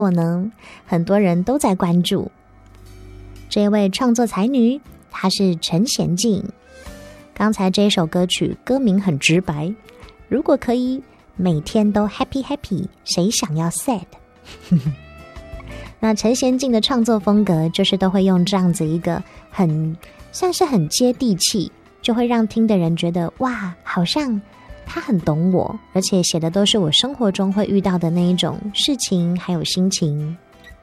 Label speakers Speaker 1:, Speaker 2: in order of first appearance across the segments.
Speaker 1: 我呢，很多人都在关注这位创作才女，她是陈娴静。刚才这首歌曲歌名很直白，如果可以每天都 happy happy， 谁想要 sad？ 那陈娴静的创作风格就是都会用这样子一个算是很接地气，就会让听的人觉得哇，好像他很懂我，而且写的都是我生活中会遇到的那一种事情还有心情。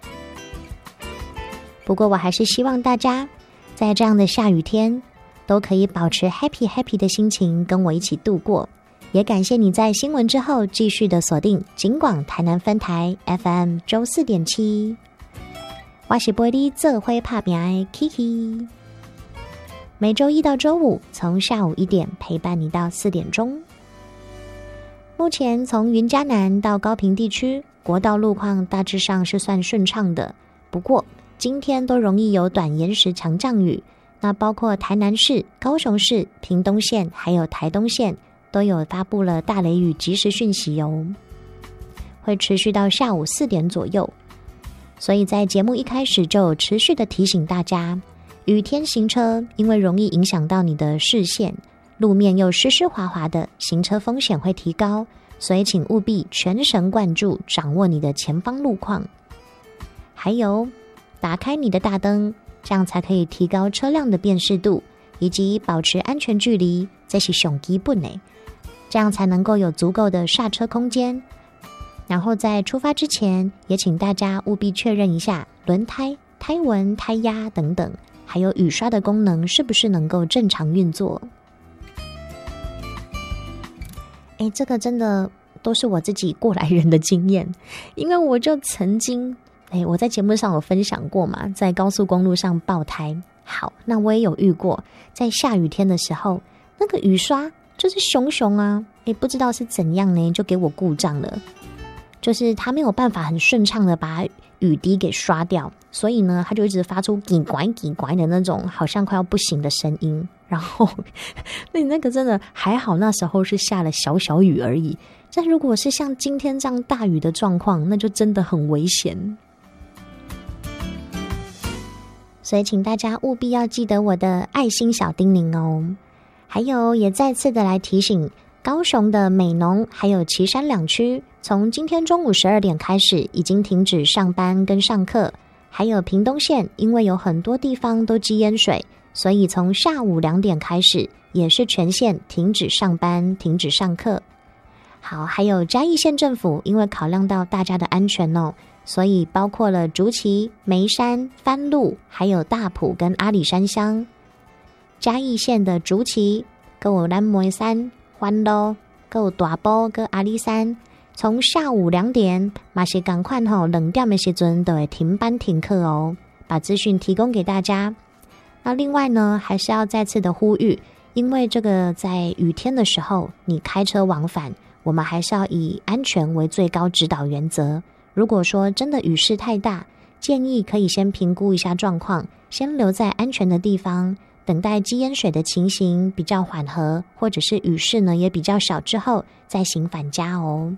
Speaker 1: 不过我还是希望大家在这样的下雨天都可以保持 happy happy 的心情跟我一起度过。也感谢你在新闻之后继续的锁定警广台南分台 FM 94.7， 我是陪你做伙打拼的 Kiki， 每周一到周五从下午1点陪伴你到4点钟。目前从云嘉南到高屏地区，国道路况大致上是算顺畅的，不过今天都容易有短延时强降雨，那包括台南市、高雄市、屏东县还有台东县都有发布了大雷雨即时讯息哦，会持续到下午4点左右。所以在节目一开始就有持续的提醒大家，雨天行车因为容易影响到你的视线，路面又湿湿滑滑的，行车风险会提高，所以请务必全神贯注掌握你的前方路况。还有打开你的大灯，这样才可以提高车辆的辨识度，以及保持安全距离，这是上基本的，这样才能够有足够的刹车空间。然后在出发之前，也请大家务必确认一下轮胎、胎纹、胎压等等，还有雨刷的功能是不是能够正常运作。这个真的都是我自己过来人的经验，因为我就曾经我在节目上有分享过嘛，在高速公路上爆胎。好，那我也有遇过在下雨天的时候，那个雨刷就是熊熊啊，不知道是怎样呢，就给我故障了，就是它没有办法很顺畅的把雨滴给刷掉，所以呢它就一直发出叽拐叽拐的那种好像快要不行的声音。然后那个真的还好，那时候是下了小小雨而已，但如果是像今天这样大雨的状况，那就真的很危险。所以请大家务必要记得我的爱心小叮咛哦。还有也再次的来提醒，高雄的美浓还有旗山两区，从今天中午12点开始已经停止上班跟上课。还有屏东县，因为有很多地方都积淹水，所以从下午2点开始也是全县停止上班停止上课。好，还有嘉义县政府因为考量到大家的安全哦，所以包括了竹崎、梅山、番路还有大埔跟阿里山乡。嘉义县的竹崎还有咱梅山、番路还有大埔跟阿里山，从下午2点也是同样2点的时候都会停班停课哦，把资讯提供给大家。那另外呢，还是要再次的呼吁，因为这个在雨天的时候你开车往返，我们还是要以安全为最高指导原则。如果说真的雨势太大，建议可以先评估一下状况，先留在安全的地方，等待积淹水的情形比较缓和，或者是雨势呢也比较小之后再行返家哦。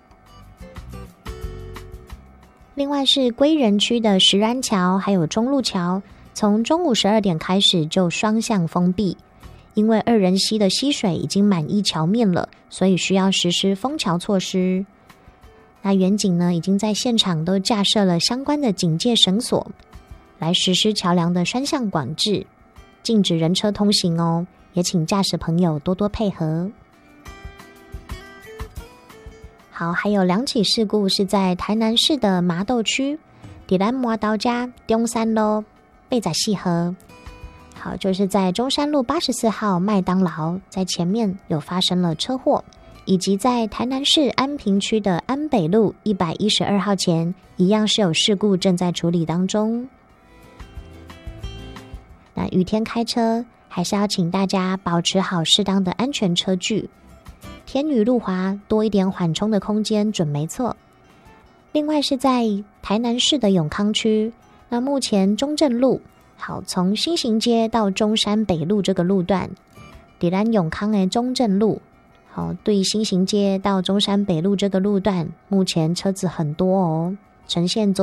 Speaker 1: 另外是归仁区的石安桥还有中路桥，从中午12点开始就双向封闭，因为二仁溪的溪水已经满溢桥面了，所以需要实施封桥措施。那远警呢已经在现场都架设了相关的警戒绳索，来实施桥梁的双向管制，禁止人车通行哦，也请驾驶朋友多多配合。好，还有2起事故是在台南市的麻豆区，在咱麻豆家中山路84号。好，就是在中山路84号麦当劳，在前面有发生了车祸，以及在台南市安平区的安北路112号前，一样是有事故正在处理当中。那雨天开车，还是要请大家保持好适当的安全车距。天雨路滑，多一点缓冲的空间准没错。另外是在台南市的永康区，那目前中正路，好，从新行街到中山北路这个路段，在咱永康的中正路，好，对新行街到中山北路这个路段，目前车子很多哦。 呈现